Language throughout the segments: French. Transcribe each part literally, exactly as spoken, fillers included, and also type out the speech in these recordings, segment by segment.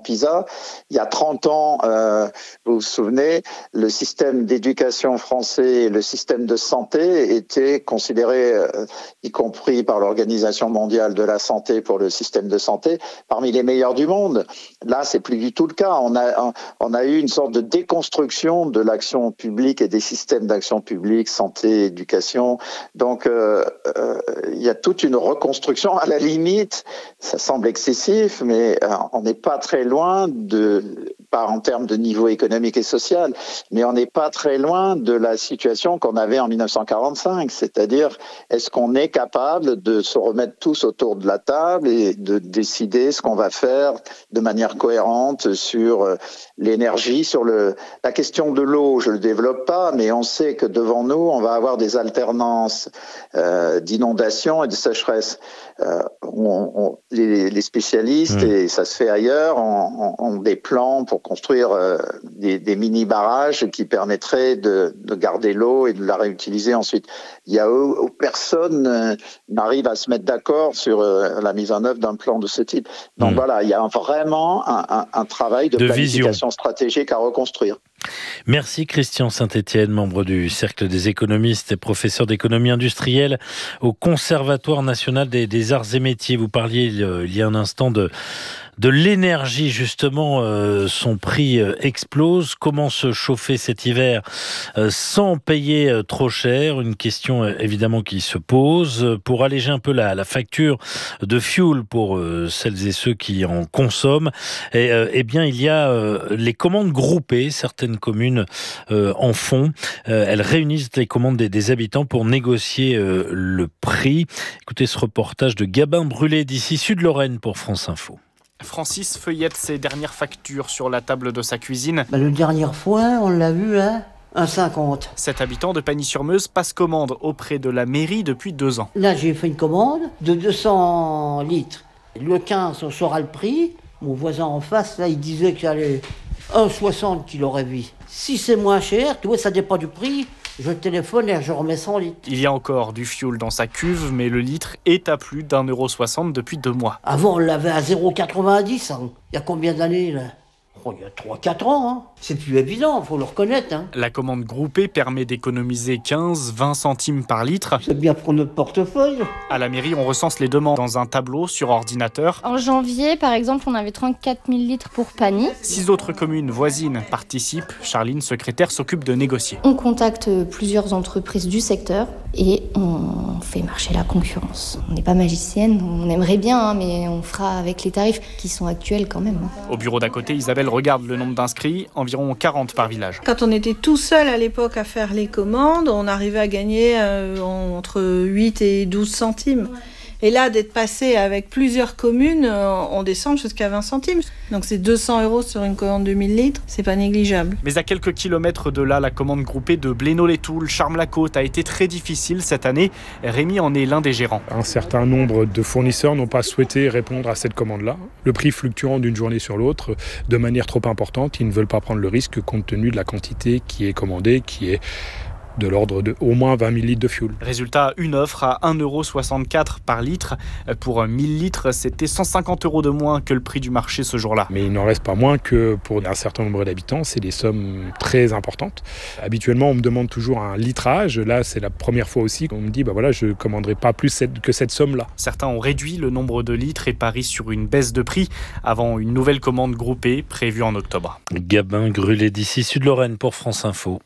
PISA. Il y a trente ans, euh, vous vous souvenez, le système d'éducation français et le système de santé étaient considérés, euh, y compris par l'Organisation mondiale de la santé pour le système de santé, parmi les meilleurs du monde. Là, c'est plus du tout le cas. On a, on a eu une sorte de déconstruction de l'action publique et des systèmes d'action publique, santé, éducation. Donc, euh, euh, il y a toute une reconstruction. À la limite, ça semble excessif, mais euh, on n'est pas très loin de, pas en termes de niveau économique et social, mais on n'est pas très loin de la situation qu'on avait en dix-neuf cent quarante-cinq. C'est-à-dire, est-ce qu'on est capable de se remettre tous autour de la table et de décider ce qu'on va faire de manière cohérente sur euh, l'énergie, sur le, la question de l'eau, je le développe pas, mais on sait que devant nous, on va avoir des alternances euh, d'inondations et de sécheresse. Euh, on, on, les, les spécialistes, mmh. et ça se fait ailleurs, ont, ont des plans pour construire euh, des, des mini-barrages qui permettraient de, de garder l'eau et de la réutiliser ensuite. Il y a où, personne euh, n'arrive à se mettre d'accord sur euh, la mise en œuvre d'un plan de ce type. Donc mmh. voilà, il y a vraiment un, un, un travail de, de planification vision. stratégique à reconstruire. Merci Christian Saint-Étienne, membre du Cercle des économistes et professeur d'économie industrielle au Conservatoire national des, des arts et métiers. Vous parliez euh, il y a un instant de de l'énergie, justement, euh, son prix euh, explose. Comment se chauffer cet hiver euh, sans payer euh, trop cher? Une question euh, évidemment qui se pose. Pour alléger un peu la, la facture de fuel pour euh, celles et ceux qui en consomment, et, euh, eh bien, il y a euh, les commandes groupées. Certaines communes euh, en font. Euh, elles réunissent les commandes des, des habitants pour négocier euh, le prix. Écoutez ce reportage de Gabin Brûlé d'ici Sud-Lorraine pour France Info. Francis feuillette ses dernières factures sur la table de sa cuisine. Bah, le dernier fois, on l'a vu, hein, un virgule cinquante. Cet habitant de Pagny-sur-Meuse passe commande auprès de la mairie depuis deux ans. Là, j'ai fait une commande de deux cents litres. Le quinze, on saura le prix. Mon voisin en face, là, il disait que j'allais un virgule soixante qu'il aurait vu. Si c'est moins cher, tu vois, ça dépend du prix. Je téléphone et je remets cent litres. Il y a encore du fioul dans sa cuve, mais le litre est à plus d'un euro soixante depuis deux mois. Avant, on l'avait à zéro virgule quatre-vingt-dix. Hein. Il y a combien d'années, là ? Oh, il y a trois quatre ans, hein. C'est plus évident, il faut le reconnaître. Hein. La commande groupée permet d'économiser quinze à vingt centimes par litre. C'est bien pour notre portefeuille. À la mairie, on recense les demandes dans un tableau sur ordinateur. En janvier, par exemple, on avait trente-quatre mille litres pour Pagny. Six autres communes voisines participent. Charline, secrétaire, s'occupe de négocier. On contacte plusieurs entreprises du secteur et on fait marcher la concurrence. On n'est pas magicienne, on aimerait bien, hein, mais on fera avec les tarifs qui sont actuels quand même. Hein. Au bureau d'à côté, Isabelle regarde le nombre d'inscrits, environ quarante par village. Quand on était tout seul à l'époque à faire les commandes, on arrivait à gagner euh, entre huit et douze centimes. Et là, d'être passé avec plusieurs communes, on descend jusqu'à vingt centimes. Donc c'est deux cents euros sur une commande de mille litres, c'est pas négligeable. Mais à quelques kilomètres de là, la commande groupée de Blénaud-les-Toules, Charmes-la-Côte a été très difficile cette année. Rémi en est l'un des gérants. Un certain nombre de fournisseurs n'ont pas souhaité répondre à cette commande-là. Le prix fluctuant d'une journée sur l'autre de manière trop importante, ils ne veulent pas prendre le risque compte tenu de la quantité qui est commandée, qui est de l'ordre de au moins vingt mille litres de fuel. Résultat, une offre à un euro soixante-quatre par litre. Pour mille litres, c'était cent cinquante euros de moins que le prix du marché ce jour-là. Mais il n'en reste pas moins que pour un certain nombre d'habitants, c'est des sommes très importantes. Habituellement, on me demande toujours un litrage. Là, c'est la première fois aussi qu'on me dit bah voilà, je ne commanderai pas plus que cette somme-là. Certains ont réduit le nombre de litres et parient sur une baisse de prix avant une nouvelle commande groupée prévue en octobre. Gabin Brûlé d'ici Sud-Lorraine pour France Info.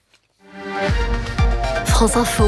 France Info,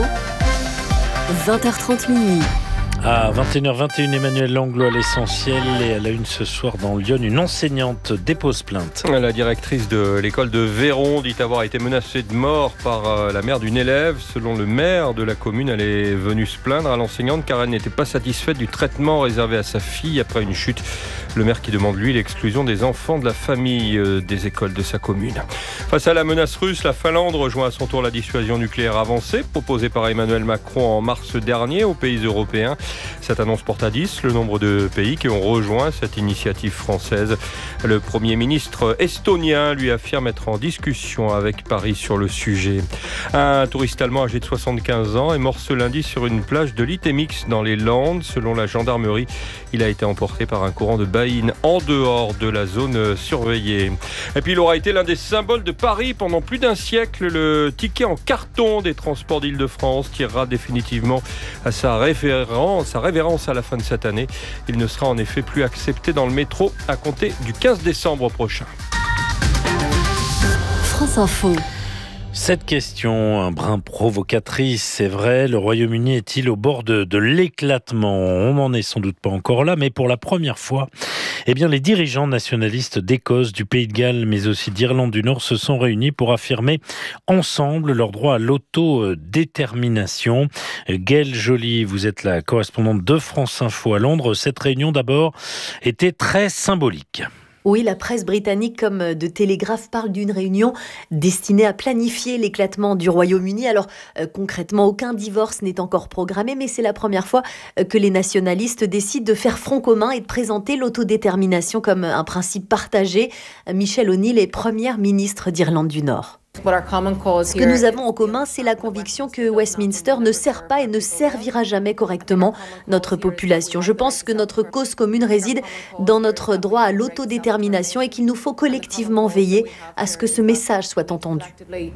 vingt heures trente minuit. À vingt et une heures vingt et une, Emmanuel Langlois, l'essentiel, et à la une ce soir dans Lyon, une enseignante dépose plainte. La directrice de l'école de Véron dit avoir été menacée de mort par la mère d'une élève. Selon le maire de la commune, elle est venue se plaindre à l'enseignante car elle n'était pas satisfaite du traitement réservé à sa fille après une chute. Le maire qui demande, lui, l'exclusion des enfants de la famille des écoles de sa commune. Face à la menace russe, la Finlande rejoint à son tour la dissuasion nucléaire avancée proposée par Emmanuel Macron en mars dernier aux pays européens. Cette annonce porte à dix le nombre de pays qui ont rejoint cette initiative française. Le Premier ministre estonien lui affirme être en discussion avec Paris sur le sujet. Un touriste allemand âgé de soixante-quinze ans est mort ce lundi sur une plage de l'Itémix dans les Landes. Selon la gendarmerie, il a été emporté par un courant de baleines Saïn, en dehors de la zone surveillée. Et puis il aura été l'un des symboles de Paris pendant plus d'un siècle. Le ticket en carton des transports d'Île-de-France tirera définitivement à sa révérence, sa révérence à la fin de cette année. Il ne sera en effet plus accepté dans le métro à compter du quinze décembre prochain. France Info. Cette question, un brin provocatrice, c'est vrai, le Royaume-Uni est-il au bord de, de l'éclatement ? On n'en est sans doute pas encore là, mais pour la première fois, eh bien, les dirigeants nationalistes d'Écosse, du Pays de Galles, mais aussi d'Irlande du Nord se sont réunis pour affirmer ensemble leur droit à l'autodétermination. Gaëlle Joly, vous êtes la correspondante de France Info à Londres. Cette réunion d'abord était très symbolique. Oui, la presse britannique comme de Télégraphe parle d'une réunion destinée à planifier l'éclatement du Royaume-Uni. Alors euh, concrètement, aucun divorce n'est encore programmé, mais c'est la première fois euh, que les nationalistes décident de faire front commun et de présenter l'autodétermination comme un principe partagé. Michelle O'Neill est première ministre d'Irlande du Nord. Ce que nous avons en commun, c'est la conviction que Westminster ne sert pas et ne servira jamais correctement notre population. Je pense que notre cause commune réside dans notre droit à l'autodétermination et qu'il nous faut collectivement veiller à ce que ce message soit entendu.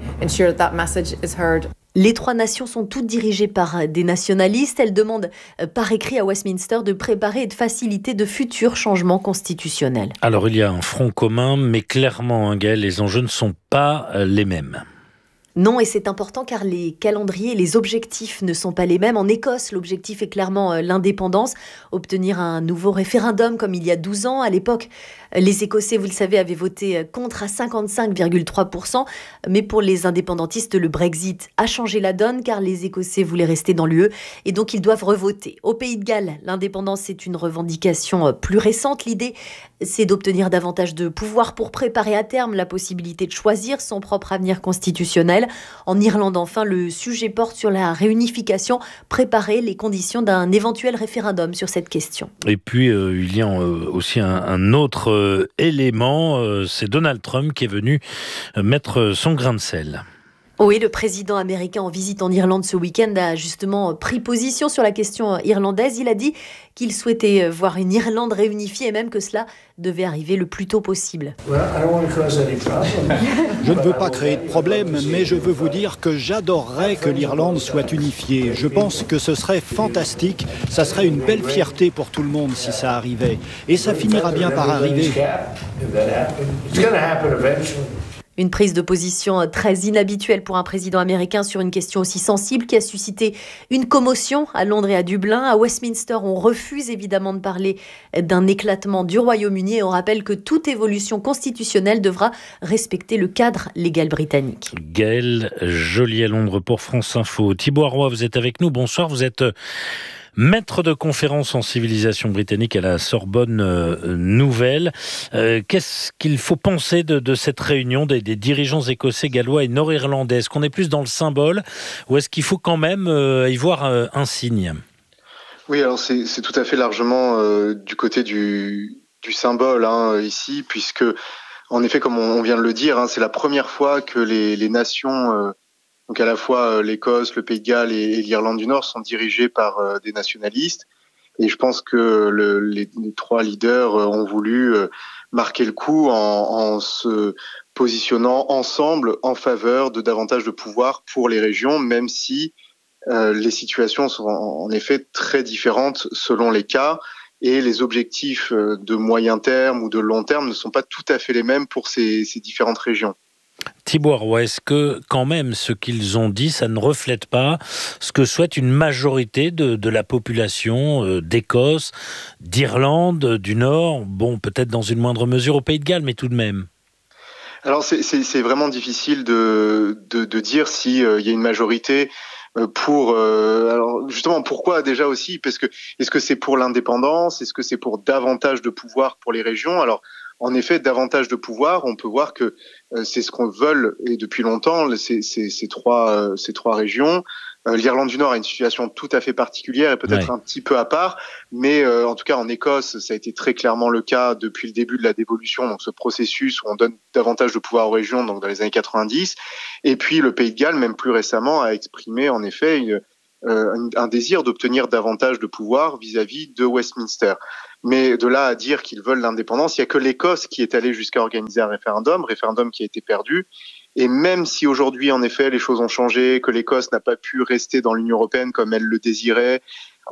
Les trois nations sont toutes dirigées par des nationalistes. Elles demandent par écrit à Westminster de préparer et de faciliter de futurs changements constitutionnels. Alors il y a un front commun, mais clairement, hein, Gaëlle, les enjeux ne sont pas les mêmes. Non, et c'est important car les calendriers et les objectifs ne sont pas les mêmes. En Écosse, l'objectif est clairement l'indépendance, obtenir un nouveau référendum comme il y a douze ans. À l'époque, les Écossais, vous le savez, avaient voté contre à cinquante-cinq virgule trois pour cent. Mais pour les indépendantistes, le Brexit a changé la donne car les Écossais voulaient rester dans l'U E et donc ils doivent revoter. Au Pays de Galles, l'indépendance est une revendication plus récente. L'idée, c'est d'obtenir davantage de pouvoir pour préparer à terme la possibilité de choisir son propre avenir constitutionnel. En Irlande, enfin, le sujet porte sur la réunification, préparer les conditions d'un éventuel référendum sur cette question. Et puis, euh, il y a euh, aussi un, un autre euh, élément, euh, c'est Donald Trump qui est venu euh, mettre son grain de sel. Oui, le président américain en visite en Irlande ce week-end a justement pris position sur la question irlandaise. Il a dit qu'il souhaitait voir une Irlande réunifiée et même que cela devait arriver le plus tôt possible. Je ne veux pas créer de problème, mais je veux vous dire que j'adorerais que l'Irlande soit unifiée. Je pense que ce serait fantastique, ça serait une belle fierté pour tout le monde si ça arrivait. Et ça finira bien par arriver. Une prise de position très inhabituelle pour un président américain sur une question aussi sensible qui a suscité une commotion à Londres et à Dublin. À Westminster, on refuse évidemment de parler d'un éclatement du Royaume-Uni et on rappelle que toute évolution constitutionnelle devra respecter le cadre légal britannique. Gaëlle Joly à Londres pour France Info. Thibaut Arroy, vous êtes avec nous. Bonsoir, vous êtes maître de conférence en civilisation britannique à la Sorbonne euh, Nouvelle. Euh, qu'est-ce qu'il faut penser de, de cette réunion des, des dirigeants écossais, gallois et nord-irlandais ? Est-ce qu'on est plus dans le symbole ou est-ce qu'il faut quand même euh, y voir euh, un signe ? Oui, alors c'est, c'est tout à fait largement euh, du côté du, du symbole hein, ici, puisque en effet, comme on, on vient de le dire, hein, c'est la première fois que les, les nations... Euh, Donc à la fois l'Écosse, le Pays de Galles et, et l'Irlande du Nord sont dirigés par euh, des nationalistes. Et je pense que le, les, les trois leaders euh, ont voulu euh, marquer le coup en, en se positionnant ensemble en faveur de davantage de pouvoir pour les régions, même si euh, les situations sont en, en effet très différentes selon les cas. Et les objectifs de moyen terme ou de long terme ne sont pas tout à fait les mêmes pour ces, ces différentes régions. Thibaut Arroy, est-ce que quand même ce qu'ils ont dit, ça ne reflète pas ce que souhaite une majorité de, de la population euh, d'Écosse, d'Irlande, du Nord, bon peut-être dans une moindre mesure au Pays de Galles, mais tout de même? Alors c'est, c'est, c'est vraiment difficile de, de, de dire s'il euh, y a une majorité pour... Euh, alors justement, pourquoi déjà aussi? Parce que est-ce que c'est pour l'indépendance? Est-ce que c'est pour davantage de pouvoir pour les régions? Alors en effet, davantage de pouvoir, on peut voir que euh, c'est ce qu'on veut et depuis longtemps, ces, ces, ces, trois, euh, ces trois régions. Euh, L'Irlande du Nord a une situation tout à fait particulière et peut-être ouais. un petit peu à part, mais euh, en tout cas en Écosse, ça a été très clairement le cas depuis le début de la dévolution, donc ce processus où on donne davantage de pouvoir aux régions, donc dans les années quatre-vingt-dix. Et puis le Pays de Galles, même plus récemment, a exprimé en effet une, euh, un désir d'obtenir davantage de pouvoir vis-à-vis de Westminster. Mais de là à dire qu'ils veulent l'indépendance, il n'y a que l'Écosse qui est allée jusqu'à organiser un référendum, référendum qui a été perdu. Et même si aujourd'hui, en effet, les choses ont changé, que l'Écosse n'a pas pu rester dans l'Union européenne comme elle le désirait,